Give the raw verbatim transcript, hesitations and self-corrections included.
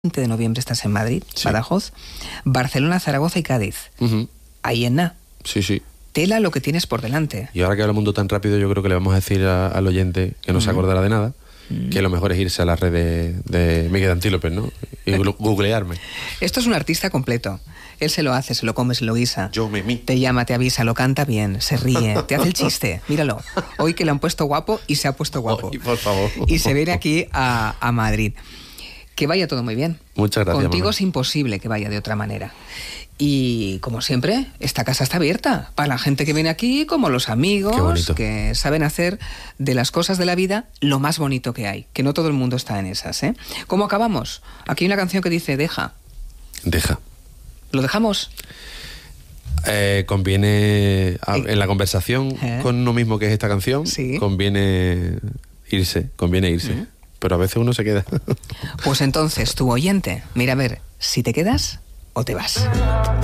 veinte de noviembre estás en Madrid, Sí. Badajoz, Barcelona, Zaragoza y Cádiz. Uh-huh. Ahí en nada. Sí, sí. Tela lo que tienes por delante. Y ahora que habla el mundo tan rápido, yo creo que le vamos a decir a- al oyente que no Mm. se acordará de nada, Mm. que lo mejor es irse a la red de, de Miguel Antílope, ¿no? Y glu- googlearme. Esto es un artista completo. Él se lo hace, se lo come, se lo guisa. Yo me mi. Te llama, te avisa, lo canta bien, se ríe, te hace el chiste. Míralo. Hoy que le han puesto guapo y se ha puesto guapo. Ay, por favor. Y se viene aquí a, a Madrid. Que vaya todo muy bien. Muchas gracias, Contigo Manuel. es imposible que vaya de otra manera. Y como siempre, esta casa está abierta para la gente que viene aquí, como los Qué amigos bonito. que saben hacer de las cosas de la vida lo más bonito que hay. Que no todo el mundo está en esas, ¿eh? ¿Cómo acabamos? Aquí hay una canción que dice, deja. Deja. ¿Lo dejamos? Eh, conviene, a- Eh. en la conversación ¿Eh? con uno mismo que es esta canción, Sí. conviene irse, conviene irse. ¿Mm? Pero a veces uno se queda. Pues entonces, tu oyente, mira a ver si te quedas o te vas.